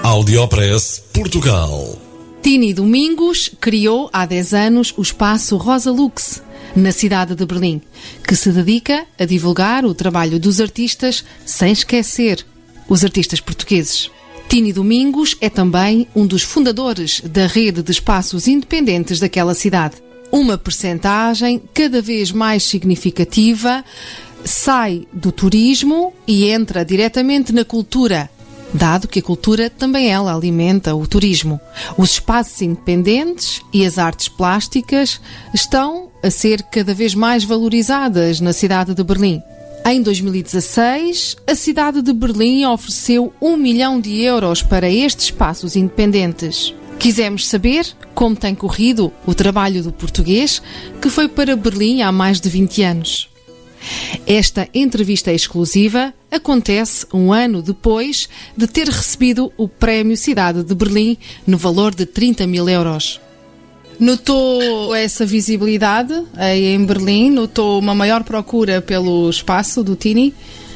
Audiopress Portugal. Tini Domingos criou há 10 anos o espaço Rosa Lux, na cidade de Berlim, que se dedica a divulgar o trabalho dos artistas sem esquecer os artistas portugueses. Tini Domingos é também um dos fundadores da rede de espaços independentes daquela cidade. Uma percentagem cada vez mais significativa sai do turismo e entra diretamente na cultura, dado que a cultura também ela alimenta o turismo. Os espaços independentes e as artes plásticas estão a ser cada vez mais valorizadas na cidade de Berlim. Em 2016, a cidade de Berlim ofereceu 1 milhão de euros para estes espaços independentes. Quisemos saber como tem corrido o trabalho do português que foi para Berlim há mais de 20 anos. Esta entrevista exclusiva acontece um ano depois de ter recebido o Prémio Cidade de Berlim no valor de 30 mil euros. Notou essa visibilidade aí em Berlim? Notou uma maior procura pelo espaço do Tini?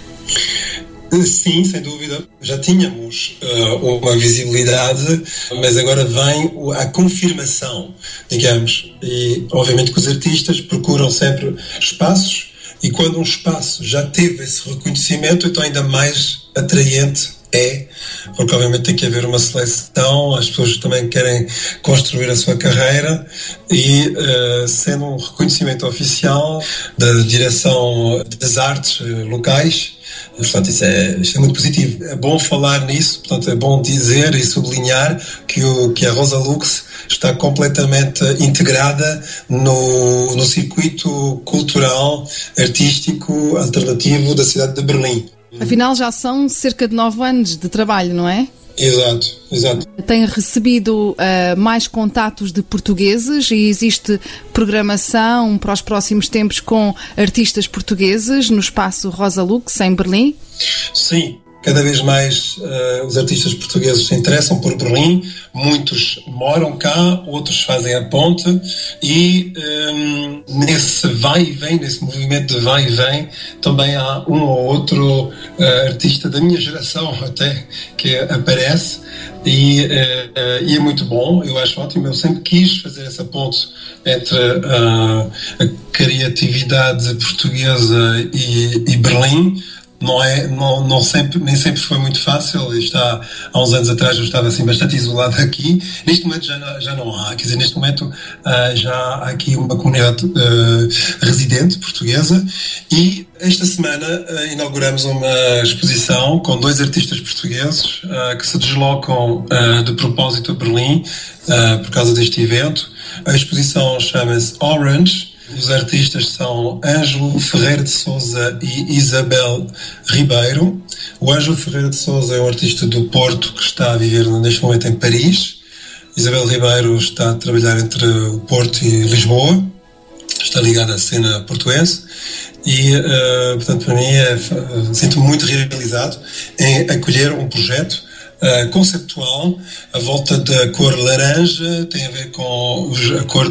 Sim, sem dúvida. Já tínhamos uma visibilidade, mas agora vem a confirmação, digamos. E, obviamente, que os artistas procuram sempre espaços, e quando um espaço já teve esse reconhecimento, então ainda mais atraente é, porque obviamente tem que haver uma seleção, as pessoas também querem construir a sua carreira e sendo um reconhecimento oficial da direção das artes locais, portanto isso é muito positivo. É bom falar nisso, portanto é bom dizer e sublinhar que a Rosa Lux está completamente integrada no circuito cultural, artístico, alternativo da cidade de Berlim. Afinal, já são cerca de 9 anos de trabalho, não é? Exato. Tem recebido mais contatos de portugueses e existe programação para os próximos tempos com artistas portugueses no espaço Rosa Lux, em Berlim? Sim. Cada vez mais os artistas portugueses se interessam por Berlim, muitos moram cá, outros fazem a ponte e nesse vai e vem, nesse movimento de vai e vem, também há um ou outro artista da minha geração até que aparece e é muito bom, eu acho ótimo. Eu sempre quis fazer essa ponte entre a criatividade portuguesa e Berlim. Nem sempre foi muito fácil. Há uns anos atrás eu estava assim bastante isolado aqui. Neste momento já não há, quer dizer, neste momento já há aqui uma comunidade residente portuguesa e esta semana inauguramos uma exposição com 2 artistas portugueses que se deslocam de propósito a Berlim por causa deste evento. A exposição chama-se Orange. Os artistas são Ângelo Ferreira de Sousa e Isabel Ribeiro. O Ângelo Ferreira de Sousa é um artista do Porto que está a viver neste momento em Paris. Isabel Ribeiro está a trabalhar entre o Porto e Lisboa. Está ligada à cena portuense. E, portanto, para mim, sinto-me muito realizado em acolher um projeto conceptual à volta da cor laranja. Tem a ver com a cor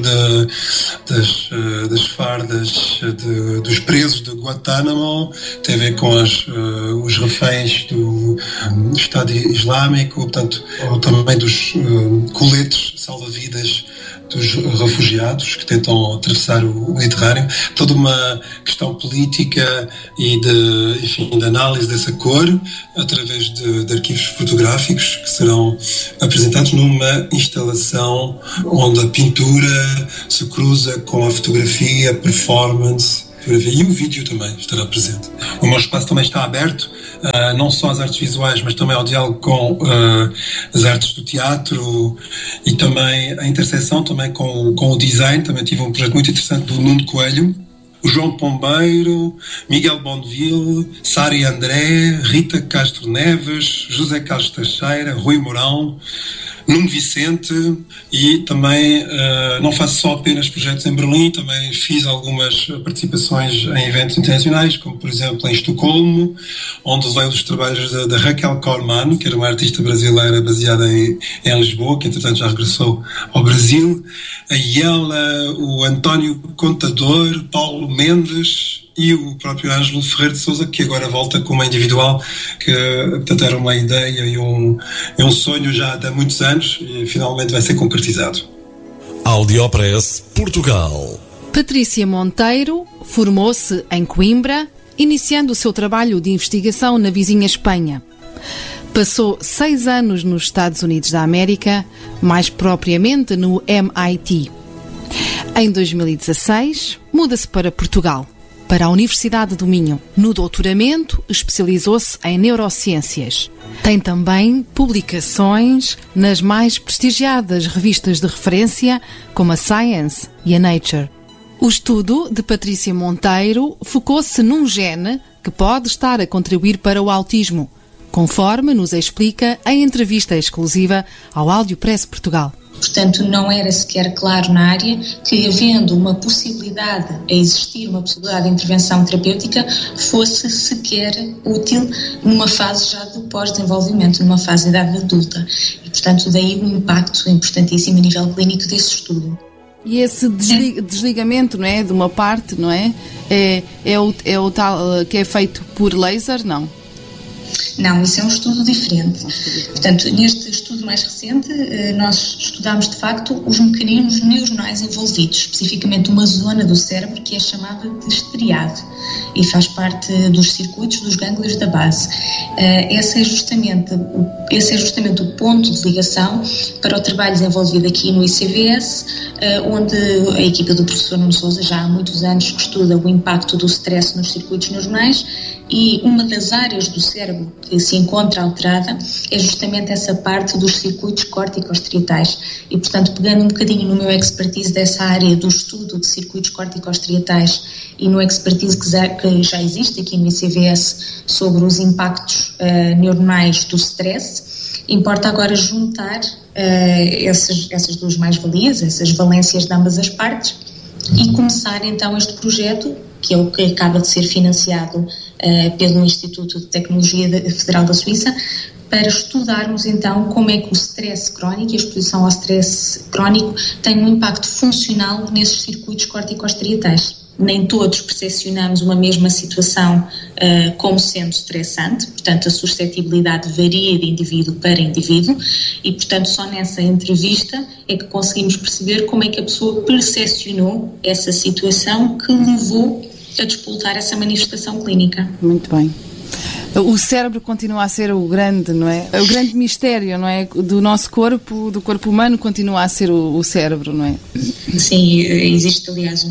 das fardas dos presos de Guantánamo, tem a ver com os reféns do Estado Islâmico, portanto, ou também dos coletes salva-vidas dos refugiados que tentam atravessar o Mediterrâneo. Toda uma questão política e de análise dessa cor através de arquivos fotográficos que serão apresentados numa instalação onde a pintura se cruza com a fotografia, a performance e o vídeo também estará presente. O meu espaço também está aberto, não só às artes visuais, mas também ao diálogo com as artes do teatro e também a interseção também com o design. Também tive um projeto muito interessante do Nuno Coelho, o João Pombeiro, Miguel Bonneville, Sari André, Rita Castro Neves, José Carlos Teixeira, Rui Mourão, Nuno Vicente, e também não faço só apenas projetos em Berlim, também fiz algumas participações em eventos internacionais, como por exemplo em Estocolmo, onde levei os trabalhos da Raquel Corman, que era uma artista brasileira baseada em Lisboa, que entretanto já regressou ao Brasil, a Iela, o António Contador, Paulo Mendes, e o próprio Ângelo Ferreira de Sousa, que agora volta com uma individual, que portanto era uma ideia e um sonho já de há muitos anos e finalmente vai ser concretizado. Audiopress Portugal. Patrícia Monteiro formou-se em Coimbra, iniciando o seu trabalho de investigação na vizinha Espanha. Passou 6 anos nos Estados Unidos da América, mais propriamente no MIT. Em 2016, muda-se para Portugal, para a Universidade do Minho. No doutoramento, especializou-se em neurociências. Tem também publicações nas mais prestigiadas revistas de referência, como a Science e a Nature. O estudo de Patrícia Monteiro focou-se num gene que pode estar a contribuir para o autismo, conforme nos explica em entrevista exclusiva ao Audiopress Portugal. Portanto, não era sequer claro na área que, havendo uma possibilidade, a existir uma possibilidade de intervenção terapêutica, fosse sequer útil numa fase já de pós-desenvolvimento, numa fase de idade adulta. E, portanto, daí um impacto importantíssimo a nível clínico desse estudo. E esse desligamento, não é, de uma parte, não é? É o tal que é feito por laser, não? Não, isso é um estudo diferente. Portanto, neste estudo mais recente, nós estudámos de facto os mecanismos neuronais envolvidos, especificamente uma zona do cérebro que é chamada de estriado e faz parte dos circuitos dos gânglios da base. Esse é justamente o ponto de ligação para o trabalho desenvolvido aqui no ICVS, onde a equipa do professor Nuno Sousa já há muitos anos que estuda o impacto do stress nos circuitos neuronais, e uma das áreas do cérebro que se encontra alterada é justamente essa parte dos circuitos corticostriatais. E, portanto, pegando um bocadinho no meu expertise dessa área do estudo de circuitos corticostriatais e no expertise que já existe aqui no ICVS sobre os impactos neuronais do stress, importa agora juntar essas duas mais-valias, essas valências de ambas as partes, e começar então este projeto, que é o que acaba de ser financiado pelo Instituto de Tecnologia Federal da Suíça, para estudarmos então como é que o stress crónico e a exposição ao stress crónico tem um impacto funcional nesses circuitos corticostriatais. Nem todos percepcionamos uma mesma situação como sendo estressante, portanto a suscetibilidade varia de indivíduo para indivíduo e, portanto, só nessa entrevista é que conseguimos perceber como é que a pessoa percepcionou essa situação que levou a despoltar essa manifestação clínica. Muito bem. O cérebro continua a ser o grande, não é? O grande mistério, não é? Do nosso corpo, do corpo humano, continua a ser o cérebro, não é? Sim, existe aliás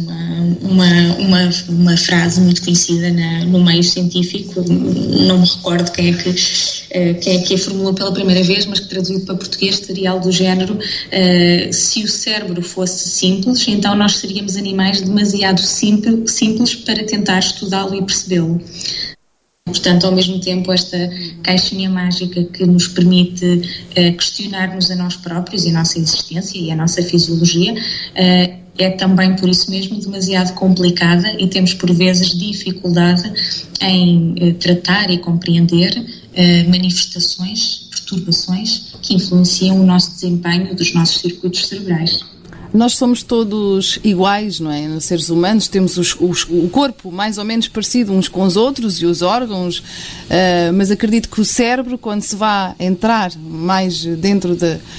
uma frase muito conhecida no meio científico, não me recordo quem é que a formulou pela primeira vez, mas que traduzido para português seria algo do género: se o cérebro fosse simples, então nós seríamos animais demasiado simples para tentar estudá-lo e percebê-lo. Portanto, ao mesmo tempo, esta caixinha mágica que nos permite questionar-nos a nós próprios e a nossa existência e a nossa fisiologia é também, por isso mesmo, demasiado complicada e temos, por vezes, dificuldade em tratar e compreender manifestações, perturbações que influenciam o nosso desempenho dos nossos circuitos cerebrais. Nós somos todos iguais, não é? Nos seres humanos temos o corpo mais ou menos parecido uns com os outros e os órgãos, mas acredito que o cérebro, quando se vai entrar mais dentro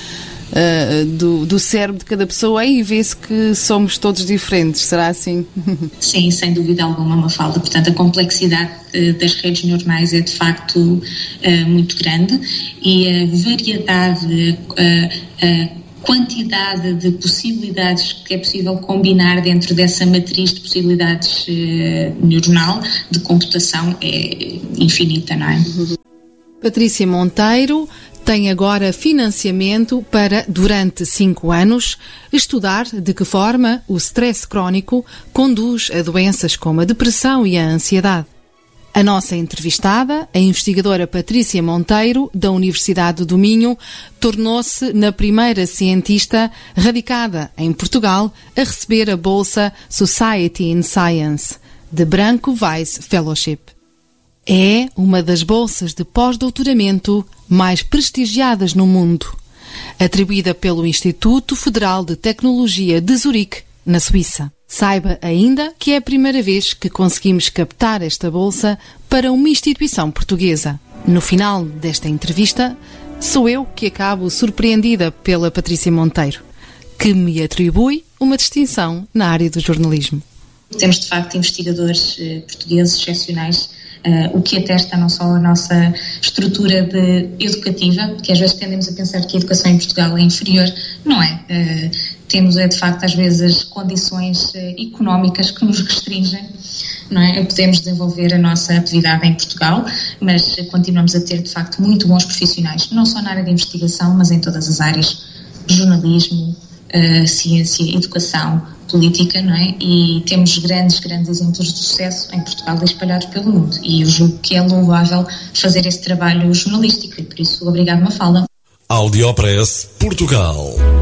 do cérebro de cada pessoa, aí vê-se que somos todos diferentes. Será assim? Sim, sem dúvida alguma, Mafalda. Portanto, a complexidade das redes neuronais é de facto muito grande e a variedade, quantidade de possibilidades que é possível combinar dentro dessa matriz de possibilidades neuronal de computação é infinita, não é? Patrícia Monteiro tem agora financiamento para, durante 5 anos, estudar de que forma o stress crónico conduz a doenças como a depressão e a ansiedade. A nossa entrevistada, a investigadora Patrícia Monteiro, da Universidade do Minho, tornou-se na primeira cientista radicada em Portugal a receber a bolsa Society in Science, de Branco Weiss Fellowship. É uma das bolsas de pós-doutoramento mais prestigiadas no mundo, atribuída pelo Instituto Federal de Tecnologia de Zurique, na Suíça. Saiba ainda que é a primeira vez que conseguimos captar esta bolsa para uma instituição portuguesa. No final desta entrevista, sou eu que acabo surpreendida pela Patrícia Monteiro, que me atribui uma distinção na área do jornalismo. Temos, de facto, investigadores portugueses excepcionais, o que atesta não só a nossa estrutura educativa, que às vezes tendemos a pensar que a educação em Portugal é inferior, não é? Temos, de facto, às vezes condições económicas que nos restringem, não é? Podemos desenvolver a nossa atividade em Portugal, mas continuamos a ter, de facto, muito bons profissionais, não só na área de investigação, mas em todas as áreas, jornalismo, ciência, educação, política, não é? E temos grandes exemplos de sucesso em Portugal espalhados pelo mundo. E eu julgo que é louvável fazer esse trabalho jornalístico e por isso, obrigado, Mafalda. Audiopress Portugal.